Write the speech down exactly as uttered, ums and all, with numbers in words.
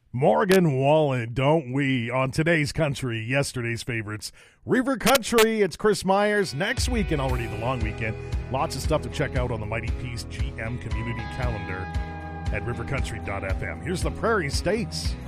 Morgan Wallen, don't we? On today's country, yesterday's favorites, River Country. It's Chris Myers. Next weekend, already the long weekend. Lots of stuff to check out on the Mighty Peace G M community calendar at river country dot f m. Here's the Prairie States